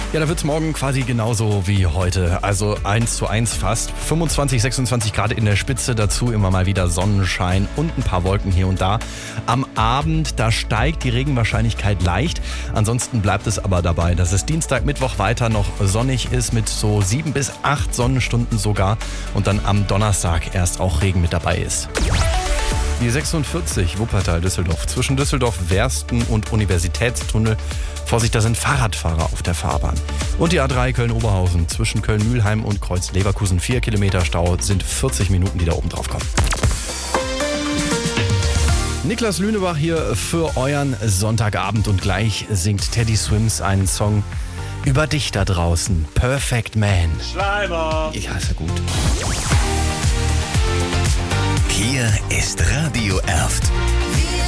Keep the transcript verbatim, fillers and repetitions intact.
Ja, da wird es morgen quasi genauso wie heute. Also eins zu eins fast. fünfundzwanzig, sechsundzwanzig Grad in der Spitze. Dazu immer mal wieder Sonnenschein und ein paar Wolken hier und da. Am Abend, da steigt die Regenwahrscheinlichkeit leicht. Ansonsten bleibt es aber dabei, dass es Dienstag, Mittwoch weiter noch sonnig ist mit so sieben bis acht Sonnenstunden sogar. Und dann am Donnerstag erst auch Regen mit dabei ist. Die sechsundvierzig Wuppertal-Düsseldorf zwischen Düsseldorf-Wersten und Universitätstunnel. Vorsicht, da sind Fahrradfahrer auf der Fahrbahn. Und die A drei Köln-Oberhausen zwischen Köln-Mühlheim und Kreuz-Leverkusen. Vier Kilometer Stau, sind vierzig Minuten, die da oben drauf kommen. Niklas Lünebach hier für euren Sonntagabend und gleich singt Teddy Swims einen Song über dich da draußen. Perfect Man. Schleimer. Ja, ist ja gut. Hier ist Radio Erft.